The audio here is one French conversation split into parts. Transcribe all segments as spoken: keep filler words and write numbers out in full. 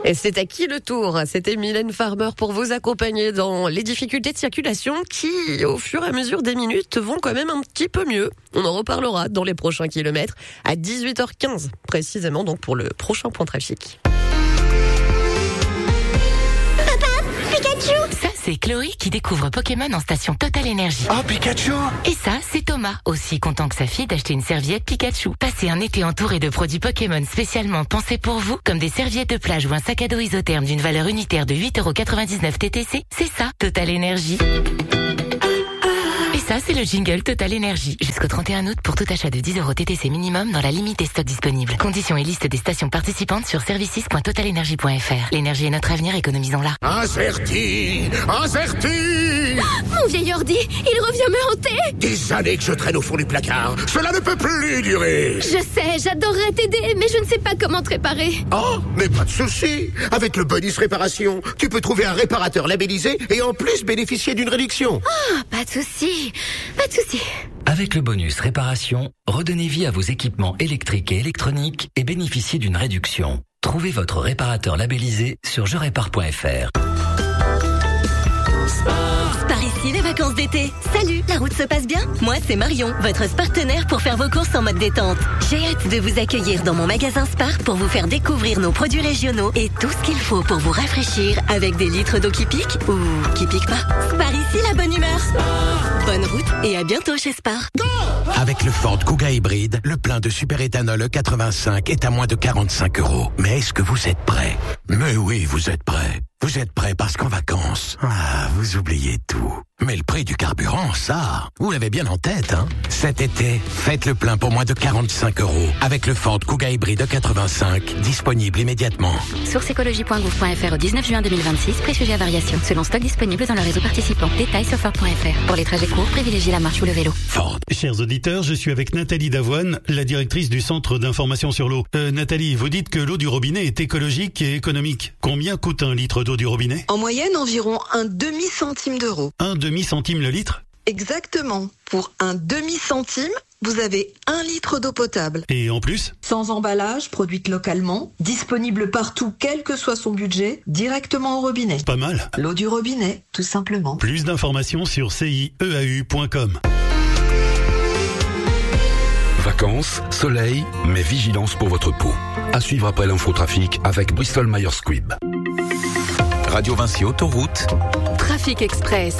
Et c'est à qui le tour? C'était Mylène Farmer pour vous accompagner dans les difficultés de circulation qui, au fur et à mesure des minutes, vont quand même un petit peu mieux. On en reparlera dans les prochains kilomètres à dix-huit heures quinze, précisément donc pour le prochain point trafic. Ça, c'est Chloé qui découvre Pokémon en station Total Énergie. Oh, Pikachu! Et ça, c'est Thomas, aussi content que sa fille d'acheter une serviette Pikachu. Passez un été entouré de produits Pokémon spécialement pensés pour vous, comme des serviettes de plage ou un sac à dos isotherme d'une valeur unitaire de huit euros quatre-vingt-dix-neuf T T C. C'est ça, Total Énergie. Et ça, c'est le jingle Total Énergie. Jusqu'au trente et un août pour tout achat de dix euros T T C minimum dans la limite des stocks disponibles. Conditions et liste des stations participantes sur services point total énergie point f r. L'énergie est notre avenir, économisons-la. Incerti! Incerti! Mon vieil ordi, il revient me hanter! Des années que je traîne au fond du placard. Cela ne peut plus durer. Je sais, j'adorerais t'aider, mais je ne sais pas comment te réparer. Oh, mais pas de souci. Avec le bonus réparation, tu peux trouver un réparateur labellisé et en plus bénéficier d'une réduction. Oh, pas de souci. Pas de souci. Avec le bonus réparation, redonnez vie à vos équipements électriques et électroniques et bénéficiez d'une réduction. Trouvez votre réparateur labellisé sur je répare point f r. Par ici, les vacances d'été. Salut, la route se passe bien? Moi, c'est Marion, votre partenaire pour faire vos courses en mode détente. J'ai hâte de vous accueillir dans mon magasin Spar pour vous faire découvrir nos produits régionaux et tout ce qu'il faut pour vous rafraîchir avec des litres d'eau qui piquent ou qui piquent pas. Spar ici, la bonne humeur. Bonne route et à bientôt chez Spar. Avec le Ford Kuga hybride, le plein de superéthanol E quatre-vingt-cinq est à moins de quarante-cinq euros. Mais est-ce que vous êtes prêts? Mais oui, vous êtes prêts. Vous êtes prêts parce qu'en vacances, ah, vous oubliez tout. Mais le prix du carburant, ça, vous l'avez bien en tête, hein? Cet été, faites le plein pour moins de quarante-cinq euros avec le Ford Kuga hybride E quatre-vingt-cinq, disponible immédiatement. Source écologie point gouv point f r au dix-neuf juin deux mille vingt-six, prix sujet à variation, selon stock disponible dans le réseau participant. Détails sur ford point f r. Pour les trajets courts, privilégiez la marche ou le vélo. Ford. Chers auditeurs, je suis avec Nathalie Davoine, la directrice du Centre d'information sur l'eau. Euh, Nathalie, vous dites que l'eau du robinet est écologique et économique. Combien coûte un litre d'eau du robinet? En moyenne, environ un demi-centime d'euro. Un demi-centime le litre? Exactement. Pour un demi-centime, vous avez un litre d'eau potable. Et en plus? Sans emballage, produite localement, disponible partout, quel que soit son budget, directement au robinet. Pas mal. L'eau du robinet, tout simplement. Plus d'informations sur c i e a u point com. Vacances, soleil, mais vigilance pour votre peau. À suivre après l'infotrafic avec Bristol Myers Squibb. Radio Vinci Autoroute. Trafic Express.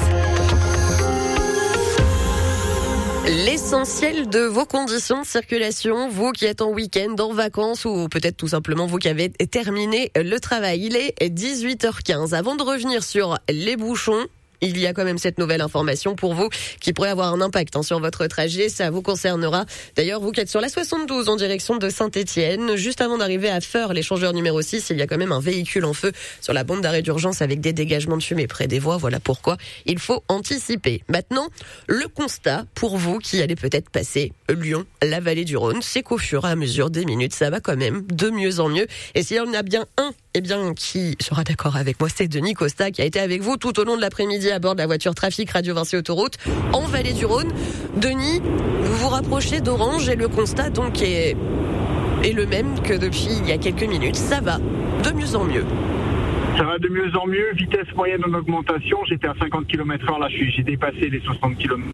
L'essentiel de vos conditions de circulation, vous qui êtes en week-end, en vacances ou peut-être tout simplement vous qui avez terminé le travail. Il est dix-huit heures quinze. Avant de revenir sur les bouchons, il y a quand même cette nouvelle information pour vous qui pourrait avoir un impact hein, sur votre trajet. Ça vous concernera. D'ailleurs, vous qui êtes sur la soixante-douze en direction de Saint-Étienne, juste avant d'arriver à Feur, l'échangeur numéro six, il y a quand même un véhicule en feu sur la bande d'arrêt d'urgence avec des dégagements de fumée près des voies. Voilà pourquoi il faut anticiper. Maintenant, le constat pour vous qui allez peut-être passer Lyon, la vallée du Rhône, c'est qu'au fur et à mesure des minutes, ça va quand même de mieux en mieux. Et s'il y en a bien un eh bien, qui sera d'accord avec moi, c'est Denis Costa qui a été avec vous tout au long de l'après-midi à bord de la voiture trafic Radio Vinci Autoroute en vallée du Rhône. Denis, vous vous rapprochez d'Orange et le constat donc est, est le même que depuis il y a quelques minutes. Ça va de mieux en mieux. Ça va de mieux en mieux, vitesse moyenne en augmentation. J'étais à cinquante kilomètres heure, là j'ai dépassé les soixante kilomètres.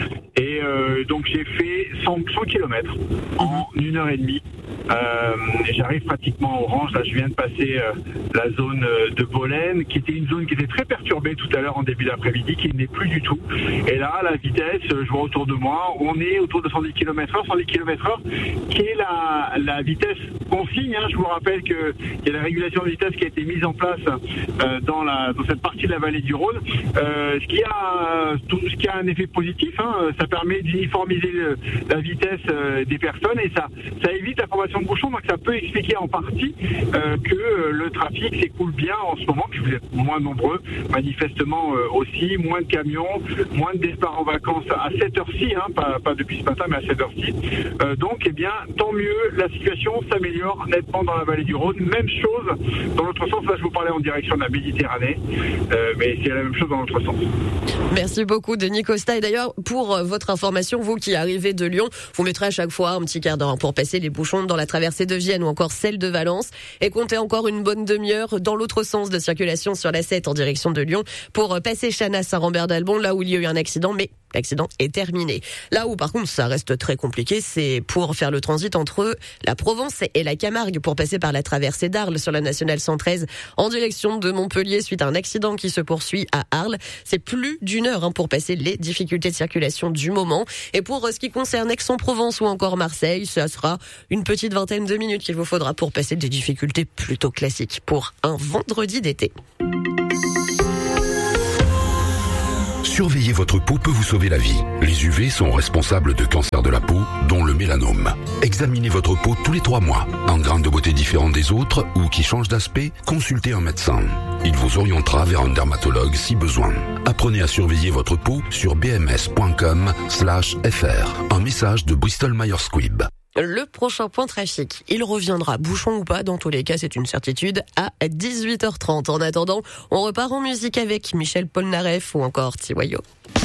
Et euh, donc j'ai fait cent kilomètres en une heure et demie. Euh, j'arrive pratiquement à Orange. Là, je viens de passer euh, la zone de Bolène, qui était une zone qui était très perturbée tout à l'heure en début d'après-midi, qui n'est plus du tout. Et là, la vitesse, je vois autour de moi, on est autour de cent dix kilomètres heure, cent dix kilomètres heure, qui est la, la vitesse consigne. Hein. Je vous rappelle qu'il y a la régulation de vitesse qui a été mise en place euh, dans, la, dans cette partie de la vallée du Rhône, euh, ce qui a tout ce qui a un effet positif. Hein. Ça permet d'uniformiser le, la vitesse euh, des personnes et ça, ça évite la formation de bouchons. Donc ça peut expliquer en partie euh, que euh, le trafic s'écoule bien en ce moment, que vous êtes moins nombreux, manifestement euh, aussi, moins de camions, moins de départs en vacances à cette heure-ci, hein, pas, pas depuis ce matin, mais à cette heure-ci. Euh, donc, eh bien, tant mieux, la situation s'améliore nettement dans la vallée du Rhône. Même chose dans l'autre sens. Là, je vous parlais en direction de la Méditerranée, euh, mais c'est la même chose dans l'autre sens. Merci beaucoup, Denis Costa. Et d'ailleurs, pour votre information, vous qui arrivez de Lyon, vous mettrez à chaque fois un petit quart d'heure pour passer les bouchons dans la traversée de Vienne ou encore celle de Valence. Et comptez encore une bonne demi-heure dans l'autre sens de circulation sur la sept en direction de Lyon pour passer Chanas Saint-Rambert-d'Albon, là où il y a eu un accident, mais l'accident est terminé. Là où par contre ça reste très compliqué, c'est pour faire le transit entre la Provence et la Camargue pour passer par la traversée d'Arles sur la nationale cent treize en direction de Montpellier suite à un accident qui se poursuit à Arles. C'est plus d'une heure hein, pour passer les difficultés de circulation du moment. Et pour ce qui concerne Aix-en-Provence ou encore Marseille, ça sera une petite vingtaine de minutes qu'il vous faudra pour passer des difficultés plutôt classiques pour un vendredi d'été. Surveiller votre peau peut vous sauver la vie. Les U V sont responsables de cancers de la peau, dont le mélanome. Examinez votre peau tous les trois mois. Un grain de beauté différent des autres ou qui change d'aspect, consultez un médecin. Il vous orientera vers un dermatologue si besoin. Apprenez à surveiller votre peau sur bms.com slash fr. Un message de Bristol Myers Squibb. Le prochain point trafic, il reviendra, bouchon ou pas, dans tous les cas c'est une certitude, à dix-huit heures trente. En attendant, on repart en musique avec Michel Polnareff ou encore Tiwayo.